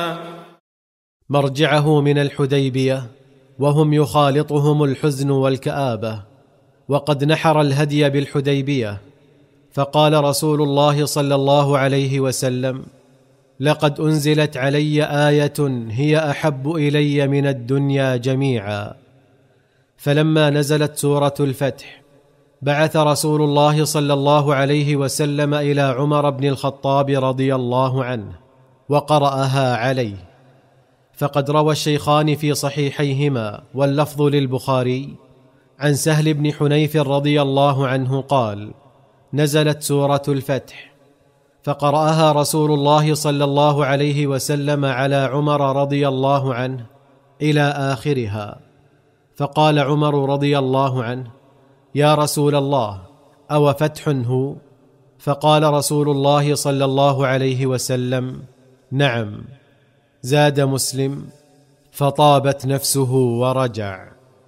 مرجعه من الحديبية وهم يخالطهم الحزن والكآبة، وقد نحر الهدي بالحديبية، فقال رسول الله صلى الله عليه وسلم: لقد أنزلت علي آية هي أحب إلي من الدنيا جميعا. فلما نزلت سورة الفتح بعث رسول الله صلى الله عليه وسلم إلى عمر بن الخطاب رضي الله عنه وقرأها عليه. فقد روى الشيخان في صحيحيهما واللفظ للبخاري عن سهل بن حنيف رضي الله عنه قال: نزلت سورة الفتح فقرأها رسول الله صلى الله عليه وسلم على عمر رضي الله عنه إلى آخرها، فقال عمر رضي الله عنه: يا رسول الله، أو فتح هو؟ فقال رسول الله صلى الله عليه وسلم: نعم. زاد مسلم: فطابت نفسه ورجع.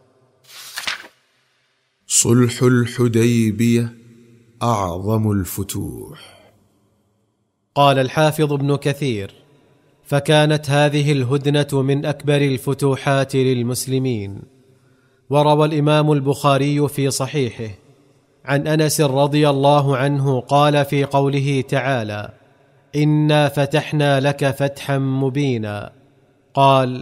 صلح الحديبية أعظم الفتوح. قال الحافظ ابن كثير: فكانت هذه الهدنة من أكبر الفتوحات للمسلمين. وروى الإمام البخاري في صحيحه عن أنس رضي الله عنه قال في قوله تعالى: إنا فتحنا لك فتحا مبينا، قال: